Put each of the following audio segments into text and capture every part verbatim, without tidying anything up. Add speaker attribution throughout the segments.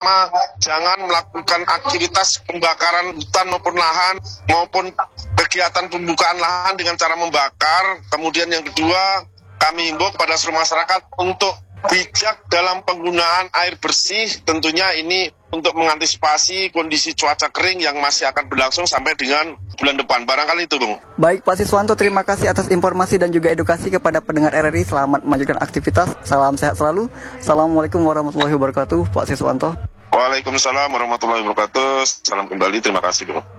Speaker 1: pertama, jangan melakukan aktivitas pembakaran hutan maupun lahan, maupun kegiatan pembukaan lahan dengan cara membakar. Kemudian yang kedua, kami himbau kepada seluruh masyarakat untuk bijak dalam penggunaan air bersih. Tentunya ini untuk mengantisipasi kondisi cuaca kering yang masih akan berlangsung sampai dengan bulan depan. Barangkali itu, Bung.
Speaker 2: Baik, Pak Siswanto, terima kasih atas informasi dan juga edukasi kepada pendengar R R I. Selamat melanjutkan aktivitas. Salam sehat selalu. Assalamualaikum warahmatullahi wabarakatuh, Pak Siswanto.
Speaker 1: Waalaikumsalam warahmatullahi wabarakatuh. Salam kembali. Terima kasih, Bung.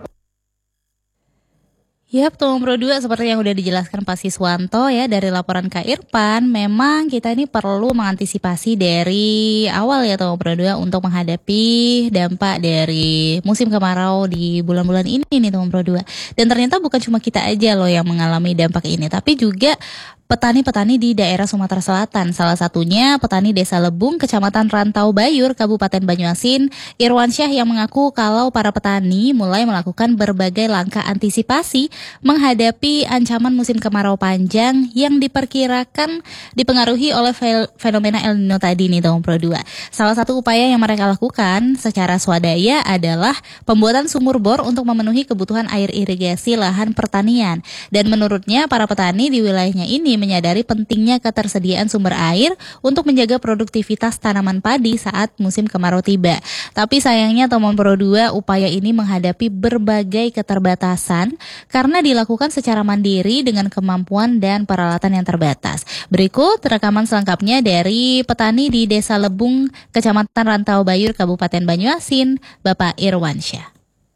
Speaker 3: Yap, Tom Pro dua seperti yang udah dijelaskan Pak Siswanto ya dari laporan Kak Irfan, memang kita ini perlu mengantisipasi dari awal ya Tom Pro dua untuk menghadapi dampak dari musim kemarau di bulan-bulan ini nih Tom Pro dua. Dan ternyata bukan cuma kita aja loh yang mengalami dampak ini, tapi juga petani-petani di daerah Sumatera Selatan. Salah satunya petani Desa Lebung, Kecamatan Rantau Bayur, Kabupaten Banyuasin, Irwansyah, yang mengaku kalau para petani mulai melakukan berbagai langkah antisipasi menghadapi ancaman musim kemarau panjang yang diperkirakan dipengaruhi oleh fenomena El Nino tadi nih Tom Pro dua. Salah satu upaya yang mereka lakukan secara swadaya adalah pembuatan sumur bor untuk memenuhi kebutuhan air irigasi lahan pertanian. Dan menurutnya para petani di wilayahnya ini menyadari pentingnya ketersediaan sumber air untuk menjaga produktivitas tanaman padi saat musim kemarau tiba. Tapi sayangnya Tom Pro dua, upaya ini menghadapi berbagai keterbatasan karena dilakukan secara mandiri dengan kemampuan dan peralatan yang terbatas. Berikut rekaman selengkapnya dari petani di Desa Lebung, Kecamatan Rantau Bayur, Kabupaten Banyuasin, Bapak Irwansyah.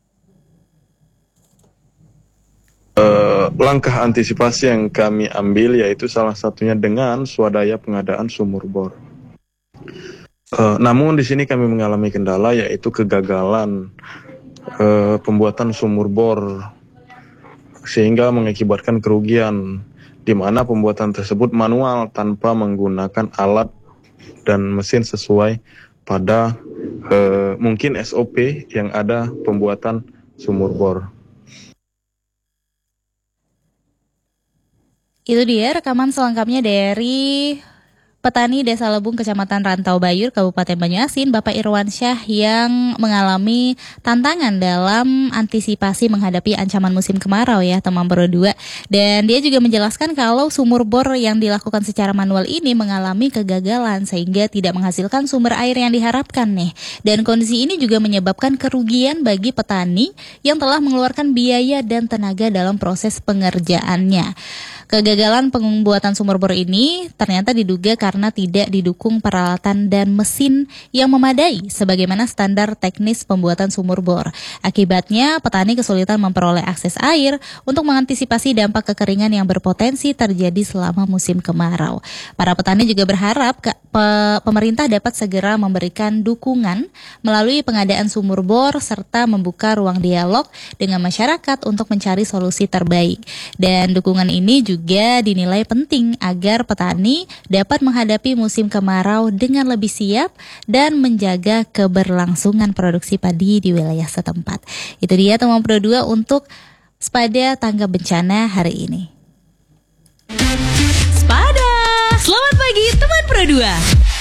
Speaker 4: Uh, langkah antisipasi yang kami ambil yaitu salah satunya dengan swadaya pengadaan sumur bor. Uh, namun di sini kami mengalami kendala yaitu kegagalan uh, pembuatan sumur bor sehingga mengakibatkan kerugian di mana pembuatan tersebut manual tanpa menggunakan alat dan mesin sesuai pada uh, mungkin S O P yang ada pembuatan sumur bor.
Speaker 3: Itu dia rekaman selengkapnya dari petani Desa Lebung, Kecamatan Rantau Bayur, Kabupaten Banyuasin, Bapak Irwansyah, yang mengalami tantangan dalam antisipasi menghadapi ancaman musim kemarau ya Tom Pro dua. Dan dia juga menjelaskan kalau sumur bor yang dilakukan secara manual ini mengalami kegagalan sehingga tidak menghasilkan sumber air yang diharapkan nih. Dan kondisi ini juga menyebabkan kerugian bagi petani yang telah mengeluarkan biaya dan tenaga dalam proses pengerjaannya. Kegagalan pembuatan sumur bor ini ternyata diduga karena tidak didukung peralatan dan mesin yang memadai sebagaimana standar teknis pembuatan sumur bor. Akibatnya petani kesulitan memperoleh akses air untuk mengantisipasi dampak kekeringan yang berpotensi terjadi selama musim kemarau. Para petani juga berharap ke, pe, pemerintah dapat segera memberikan dukungan melalui pengadaan sumur bor serta membuka ruang dialog dengan masyarakat untuk mencari solusi terbaik. Dan dukungan ini juga juga dinilai penting agar petani dapat menghadapi musim kemarau dengan lebih siap dan menjaga keberlangsungan produksi padi di wilayah setempat. Itu dia Tom Pro dua untuk Spada Tanggap Bencana hari ini.
Speaker 5: Spada! Selamat pagi teman Pro dua.